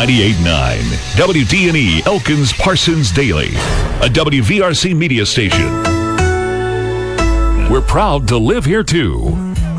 98.9 WDNE Elkins Parsons Daily, a WVRC media station. We're proud to live here too.